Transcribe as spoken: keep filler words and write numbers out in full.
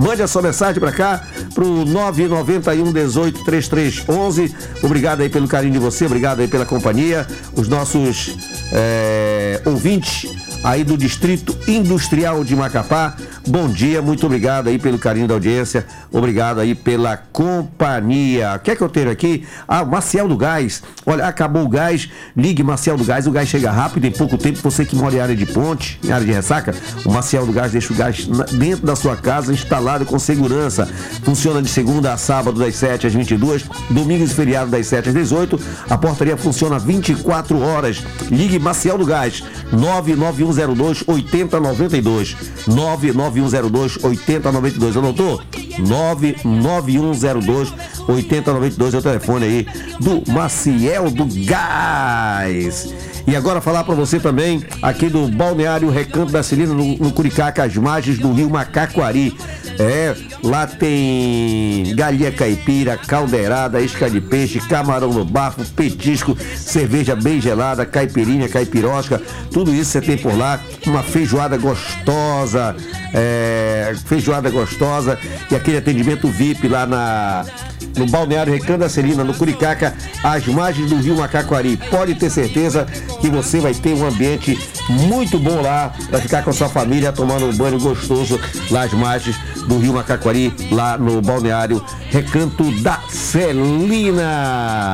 Mande a sua mensagem para cá, pro nove nove um, dezoito, trinta e três, onze. Obrigado aí pelo carinho de você, obrigado aí pela companhia. Os nossos é, ouvintes aí do Distrito Industrial de Macapá, bom dia, muito obrigado aí pelo carinho da audiência, obrigado aí pela companhia. O que é que eu tenho aqui? Ah, Maciel do Gás. Olha, acabou o gás, ligue Maciel do Gás, o gás chega rápido, em pouco tempo. Você que mora em área de ponte, em área de ressaca, o Maciel do Gás deixa o gás dentro da sua casa, instalado com segurança. Funciona de segunda a sábado, das sete às vinte e duas, domingos e feriados das sete às dezoito. A portaria funciona vinte e quatro horas. Ligue Maciel do Gás, nove nove um zero dois, oito zero nove dois, nove nove um zero dois, oito zero nove dois. Anotou? nove nove um zero dois, oito zero nove dois é o telefone aí do Maciel do Gás. E agora falar para você também aqui do Balneário Recanto da Celina, no, no Curicaca, as margens do rio Macaquari. É, lá tem galinha caipira, caldeirada, isca de peixe, camarão no bafo, petisco, cerveja bem gelada, caipirinha, caipirosca, tudo isso você tem por lá. Uma feijoada gostosa, é, feijoada gostosa e aquele atendimento V I P lá na... no Balneário Recanto da Celina, no Curicaca, às margens do rio Macaquari. Pode ter certeza que você vai ter um ambiente muito bom lá, para ficar com a sua família tomando um banho gostoso lá às margens do rio Macaquari, lá no Balneário Recanto da Celina.